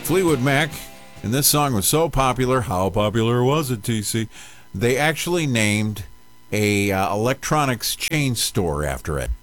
Fleetwood Mac, and this song was so popular. How popular was it, TC? They actually named a electronics chain store after it.